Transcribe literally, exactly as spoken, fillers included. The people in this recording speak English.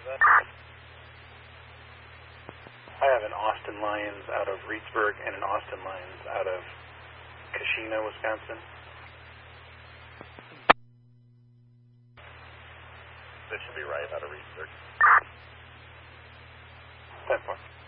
that? I have an Austin Lions out of Reedsburg and an Austin Lions out of Kashina, Wisconsin. This should be right out of Reedsburg. ten four.